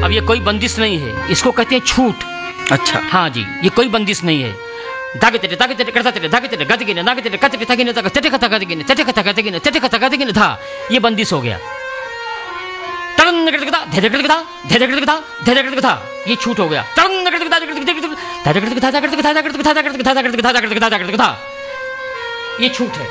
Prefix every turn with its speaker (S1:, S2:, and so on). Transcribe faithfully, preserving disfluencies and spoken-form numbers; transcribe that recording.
S1: अब ये कोई बंदिश नहीं है, इसको कहते हैं छूट।
S2: अच्छा।
S1: हाँ जी, ये कोई बंदिश नहीं है। धागे तेरे धागे तेरे करता तेरे धागे तेरे गति गिने नागे तेरे कते कते गिने तक तेरे कथा गति गिने तेरे कथा गति गिने तेरे कथा गति गिने था, ये बंदिश हो गया। तरन करके था धैर्य करके था धैर्य करके था धैर्य करके था, ये छूट हो गया। तरन करके था धैर्य करके था धैर्य करके था धैर्य करके था धैर्य करके था धैर्य करके था, ये छूट है।